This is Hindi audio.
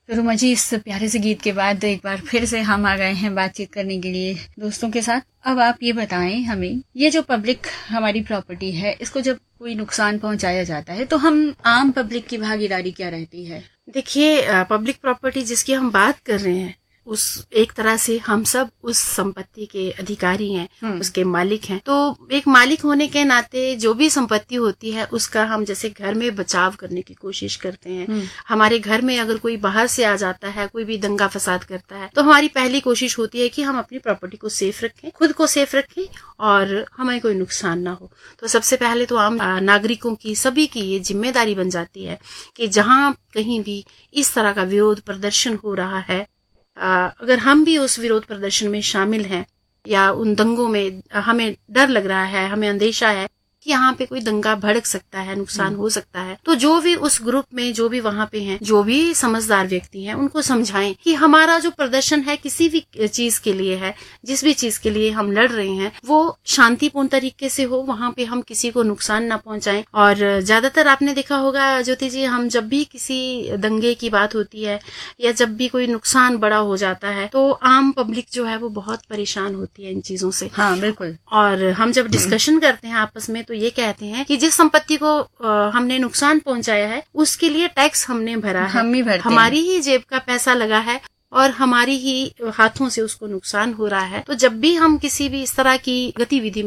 तो रुमा जी, इस प्यारे से गीत के बाद एक बार फिर से हम आ गए हैं बातचीत करने के लिए दोस्तों के साथ। अब आप ये बताएं हमें, ये जो पब्लिक हमारी प्रॉपर्टी है, इसको जब कोई नुकसान पहुंचाया जाता है तो हम आम पब्लिक की भागीदारी क्या रहती है? देखिए, पब्लिक प्रॉपर्टी जिसकी हम बात कर रहे हैं, उस एक तरह से हम सब उस संपत्ति के अधिकारी हैं, उसके मालिक हैं। तो एक मालिक होने के नाते जो भी संपत्ति होती है उसका हम जैसे घर में बचाव करने की कोशिश करते हैं। हमारे घर में अगर कोई बाहर से आ जाता है, कोई भी दंगा फसाद करता है, तो हमारी पहली कोशिश होती है कि हम अपनी प्रॉपर्टी को सेफ रखें, खुद को सेफ रखें और हमें कोई नुकसान ना हो। तो सबसे पहले तो आम नागरिकों की, सभी की ये जिम्मेदारी बन जाती है कि जहां कहीं भी इस तरह का विरोध प्रदर्शन हो रहा है, अगर हम भी उस विरोध प्रदर्शन में शामिल हैं या उन दंगों में हमें डर लग रहा है, हमें अंदेशा है कि यहाँ पे कोई दंगा भड़क सकता है, नुकसान हो सकता है, तो जो भी उस ग्रुप में, जो भी वहां पे हैं, जो भी समझदार व्यक्ति हैं, उनको समझाएं कि हमारा जो प्रदर्शन है किसी भी चीज के लिए है, जिस भी चीज के लिए हम लड़ रहे हैं वो शांतिपूर्ण तरीके से हो, वहां पे हम किसी को नुकसान ना पहुंचाएं। और ज्यादातर आपने देखा होगा ज्योति जी, हम जब भी किसी दंगे की बात होती है या जब भी कोई नुकसान बड़ा हो जाता है तो आम पब्लिक जो है वो बहुत परेशान होती है इन चीजों से। हाँ, बिल्कुल। और हम जब डिस्कशन करते हैं आपस में तो ये कहते हैं कि जिस संपत्ति को हमने नुकसान पहुंचाया है उसके लिए टैक्स हमने भरा है, हम ही भरते हैं, हमारी ही जेब का पैसा लगा है और हमारी ही हाथों से उसको नुकसान हो रहा है। तो जब भी हम किसी भी इस तरह की गतिविधि